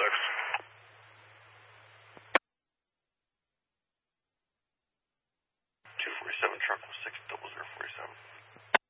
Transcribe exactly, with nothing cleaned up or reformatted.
five. two forty-seven, truck was six double zero forty-seven.